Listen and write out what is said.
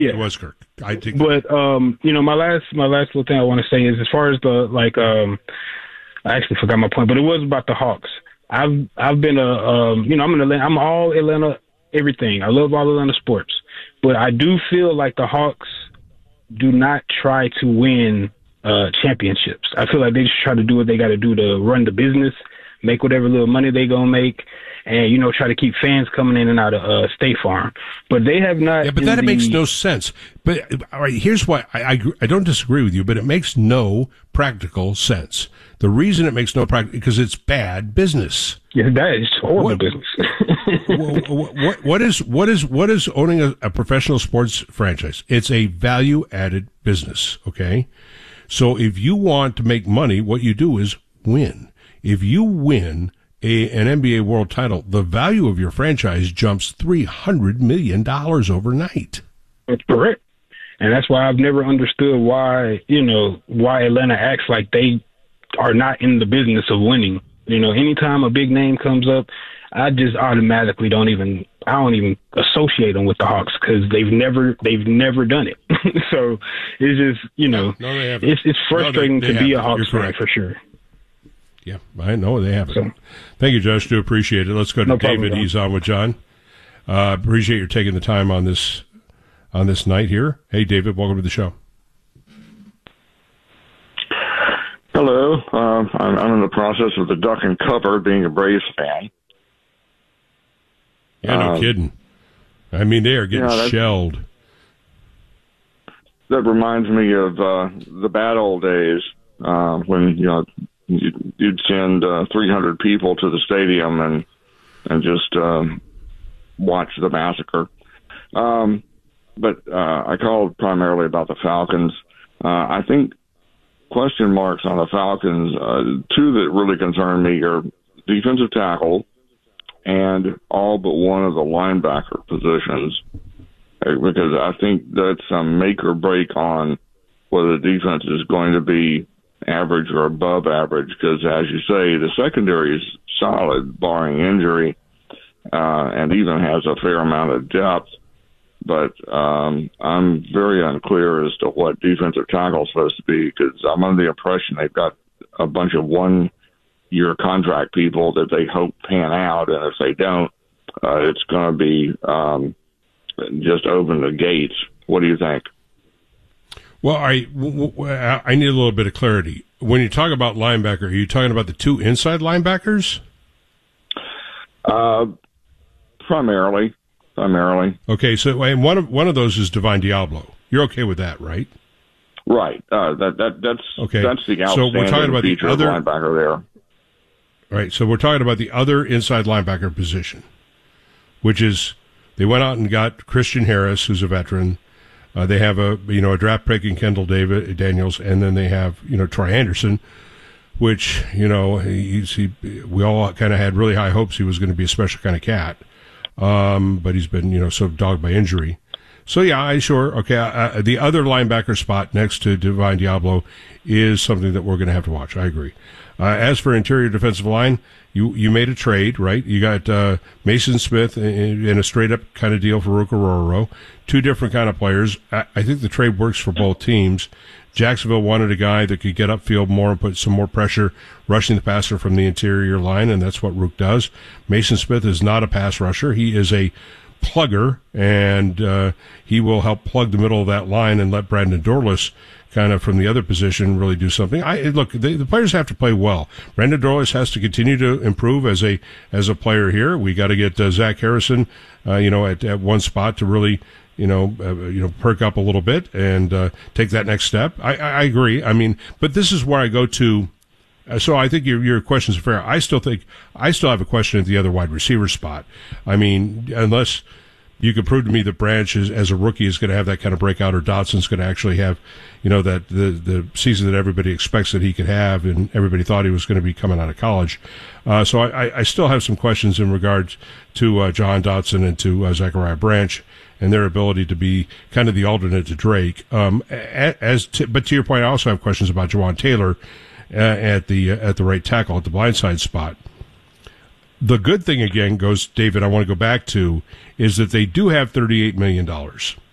Yeah. It was Kirk. I think. But my last little thing I want to say is, as far as the I actually forgot my point, but it was about the Hawks. I've been I'm all Atlanta everything. I love all Atlanta sports, but I do feel like the Hawks do not try to win championships. I feel like they just try to do what they got to do to run the business, make whatever little money they gonna make, and try to keep fans coming in and out of State Farm. But they have not. Yeah, but that makes no sense. But all right, here's why I don't disagree with you, but it makes no practical sense. The reason it makes no practical because it's bad business. Yeah, that is horrible business. What is owning a professional sports franchise? It's a value-added business, okay? So if you want to make money, what you do is win. If you win an NBA world title, the value of your franchise jumps $300 million overnight. That's correct. And that's why I've never understood why Atlanta acts like they are not in the business of winning. Anytime a big name comes up, I just automatically don't even associate them with the Hawks because they've never done it. So it's just, it's frustrating to be a Hawks fan for sure. Yeah, I know they haven't. So, thank you, Josh. Do appreciate it. Let's go to David. He's on with John. Appreciate your taking the time on this night here. Hey, David, welcome to the show. Hello. I'm in the process of the duck and cover, being a Braves fan. Yeah, no kidding. I mean, they are getting shelled. That reminds me of the bad old days when you'd send 300 people to the stadium and just watch the massacre. But I called primarily about the Falcons. I think question marks on the Falcons, two that really concern me are defensive tackle and all but one of the linebacker positions, because I think that's a make or break on whether the defense is going to be average or above average, because as you say, the secondary is solid, barring injury, and even has a fair amount of depth. But I'm very unclear as to what defensive tackle is supposed to be, because I'm under the impression they've got a bunch of one-year contract people that they hope pan out, and if they don't, it's going to be just open the gates. What do you think? Well, I need a little bit of clarity. When you talk about linebacker, are you talking about the two inside linebackers? Primarily. Okay, so and one of those is Divine Diablo. You're okay with that, right? Right. That's okay. That's the outstanding so we're talking about feature the other of linebacker there. All right. So we're talking about the other inside linebacker position, which is they went out and got Christian Harris, who's a veteran. They have a draft pick in Kendall Daniels, and then they have Troy Anderson, which we all kind of had really high hopes he was going to be a special kind of cat, but he's been sort of dogged by injury. So yeah, the other linebacker spot next to Divine Diablo is something that we're going to have to watch. I agree. As for interior defensive line, you made a trade, right? You got Mason Smith in a straight up kind of deal for Rukaroro. Two different kind of players. I think the trade works for both teams. Jacksonville wanted a guy that could get upfield more and put some more pressure rushing the passer from the interior line, and that's what Rook does. Mason Smith is not a pass rusher. He is a plugger, and he will help plug the middle of that line and let Brandon Dorlus kind of from the other position really do something. The players have to play well. Brandon Dorlus has to continue to improve as a player here. We got to get Zach Harrison, at one spot to really, perk up a little bit and take that next step. I agree. I mean, but this is where I go to. So I think your question's fair. I still have a question at the other wide receiver spot. I mean, unless you could prove to me that Branch as a rookie is going to have that kind of breakout, or Dotson's going to actually have, that the season that everybody expects that he could have, and everybody thought he was going to be coming out of college. So I still have some questions in regards to John Dotson and to Zachariah Branch and their ability to be kind of the alternate to Drake. But to your point, I also have questions about Jawan Taylor at the right tackle at the blindside spot. The good thing again goes, David, I want to go back to, is that they do have $38 million.